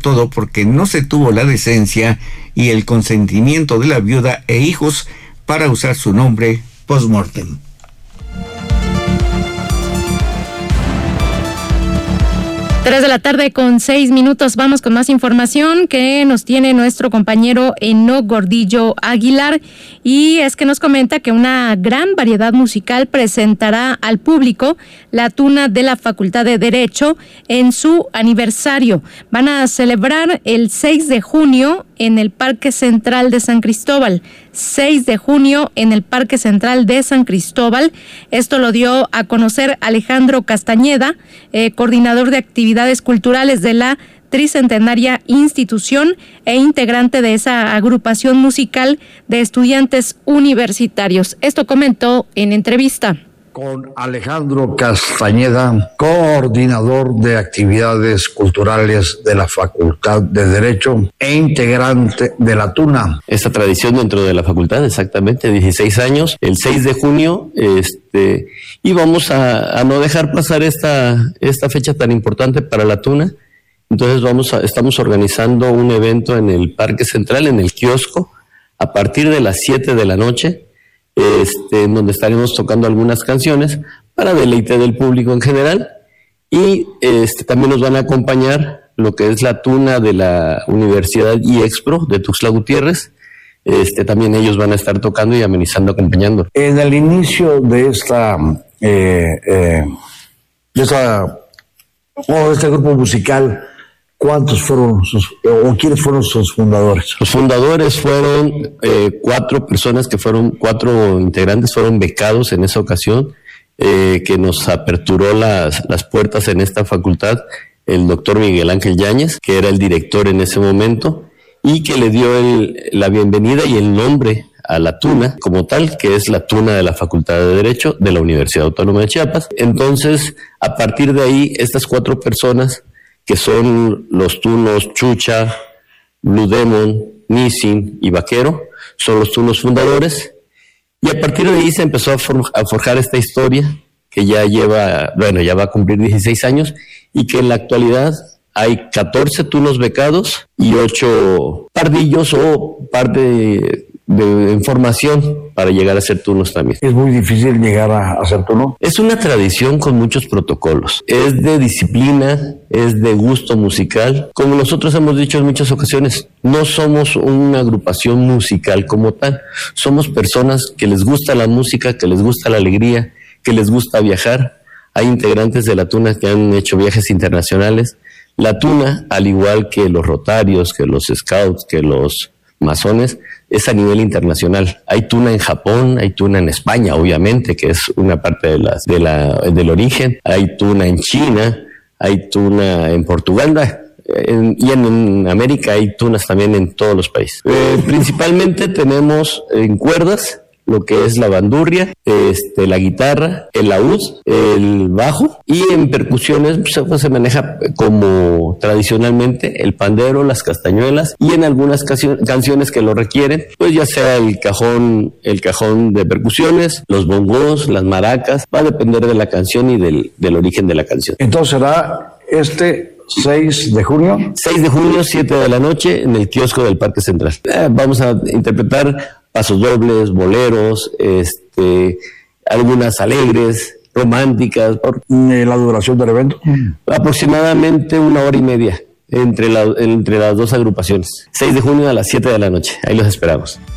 todo porque no se tuvo la decencia y el consentimiento de la viuda e hijos para usar su nombre post-mortem. 3:06 p.m. Vamos con más información que nos tiene nuestro compañero Enoc Gordillo Aguilar, y es que nos comenta que una gran variedad musical presentará al público la tuna de la Facultad de Derecho en su aniversario. Van a celebrar el 6 de junio en el Parque Central de San Cristóbal. 6 de junio en el Parque Central de San Cristóbal. Esto lo dio a conocer Alejandro Castañeda, coordinador de actividades culturales de la tricentenaria institución e integrante de esa agrupación musical de estudiantes universitarios. Esto comentó en entrevista con Alejandro Castañeda, coordinador de actividades culturales de la Facultad de Derecho e integrante de la Tuna. Esta tradición dentro de la facultad, exactamente, 16 años, el 6 de junio, y vamos a no dejar pasar esta fecha tan importante para la Tuna. Entonces estamos organizando un evento en el Parque Central, en el kiosco, a partir de las 7 de la noche, en donde estaremos tocando algunas canciones para deleite del público en general, y también nos van a acompañar lo que es la Tuna de la Universidad IEXPRO de Tuxtla Gutiérrez. También ellos van a estar tocando y amenizando, acompañando. En el inicio de este grupo musical, ¿cuántos fueron quiénes fueron sus fundadores? Los fundadores fueron 4 personas, que fueron 4 integrantes, fueron becados en esa ocasión, que nos aperturó las puertas en esta facultad, el doctor Miguel Ángel Yáñez, que era el director en ese momento, y que le dio la bienvenida y el nombre a la Tuna como tal, que es la Tuna de la Facultad de Derecho de la Universidad Autónoma de Chiapas. Entonces, a partir de ahí, estas 4 personas, que son los tunos Chucha, Blue Demon, Nissin y Vaquero, son los tunos fundadores, y a partir de ahí se empezó a forjar esta historia que ya va a cumplir 16 años, y que en la actualidad hay 14 tunos becados y 8 pardillos o en formación para llegar a ser tunos también. ¿Es muy difícil llegar a ser tuno? Es una tradición con muchos protocolos. Es de disciplina, es de gusto musical. Como nosotros hemos dicho en muchas ocasiones, no somos una agrupación musical como tal. Somos personas que les gusta la música, que les gusta la alegría, que les gusta viajar. Hay integrantes de la Tuna que han hecho viajes internacionales. La Tuna, al igual que los rotarios, que los scouts, que los masones, es a nivel internacional. Hay Tuna en Japón, hay Tuna en España, obviamente, que es una parte del origen. Hay Tuna en China, hay Tuna en Portugal, y en América hay tunas también en todos los países. Principalmente tenemos en cuerdas lo que es la bandurria, la guitarra, el laúd, el bajo, y en percusiones pues, se maneja como tradicionalmente el pandero, las castañuelas, y en algunas canciones que lo requieren, pues ya sea el cajón de percusiones, los bongos, las maracas, va a depender de la canción y del origen de la canción. Entonces será 6 de junio. 6 de junio, 7 de la noche, en el kiosco del Parque Central. Vamos a interpretar pasos dobles, boleros, algunas alegres, románticas. ¿La duración del evento? Aproximadamente 1 hora y media entre las dos agrupaciones. 6 de junio a las 7 de la noche. Ahí los esperamos.